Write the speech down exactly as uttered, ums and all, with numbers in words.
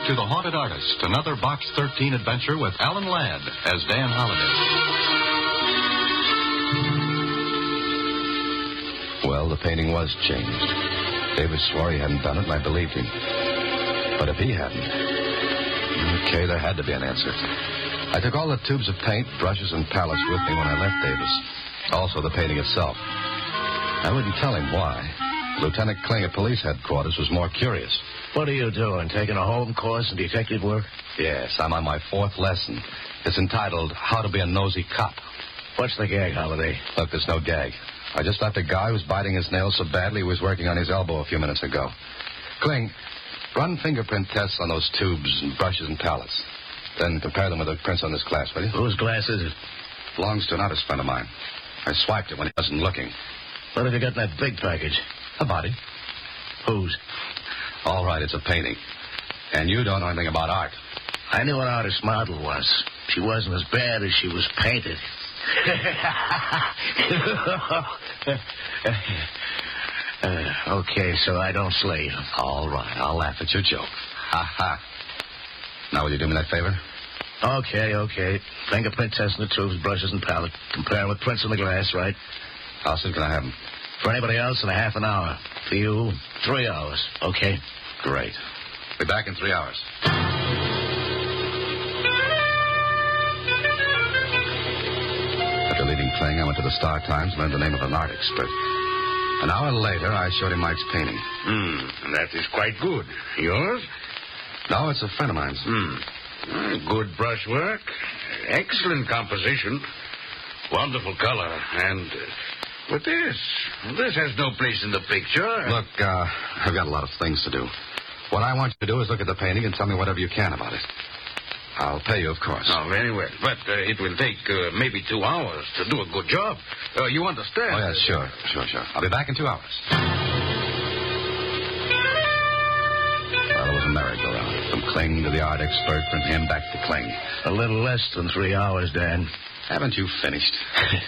to The Haunted Artist, another Box thirteen adventure with Alan Ladd as Dan Holliday. Well, the painting was changed. Davis swore he hadn't done it, and I believed him. But if he hadn't... Okay, there had to be an answer. I took all the tubes of paint, brushes, and palettes with me when I left Davis. Also the painting itself. I wouldn't tell him why. Lieutenant Kling at police headquarters was more curious. What are you doing, taking a home course in detective work? Yes, I'm on my fourth lesson. It's entitled, How to Be a Nosy Cop. What's the gag, Holiday? Look, there's no gag. I just left a guy who was biting his nails so badly he was working on his elbow a few minutes ago. Kling, run fingerprint tests on those tubes and brushes and palettes. Then compare them with the prints on this glass, will you? Whose glass is it? Belongs to an artist friend of mine. I swiped it when he wasn't looking. What have you got in that big package? A body. Whose? All right, it's a painting. And you don't know anything about art. I knew an artist model once. She wasn't as bad as she was painted. uh, okay, so I don't slave. All right, I'll laugh at your joke. Ha ha. Now, will you do me that favor? Okay, okay. Fingerprint testing the tubes, brushes, and palette. Comparing with prints on the glass, right? How soon can I have them? For anybody else, in a half an hour. For you, three hours. Okay? Great. Be back in three hours. After leaving Kling, I went to the Star Times and learned the name of an art expert. An hour later, I showed him Mike's painting. Hmm, that is quite good. Yours? No, it's a friend of mine's. Hmm. Good brushwork. Excellent composition. Wonderful color. And... Uh, But this, this has no place in the picture. Look, uh, I've got a lot of things to do. What I want you to do is look at the painting and tell me whatever you can about it. I'll pay you, of course. Oh, very well. But uh, it will take uh, maybe two hours to do a good job. Uh, you understand? Oh, yeah, sure, sure, sure. I'll be back in two hours. Well, it was a merry-go-round. From Kling to the art expert, from him back to Kling. A little less than three hours, Dan. Haven't you finished?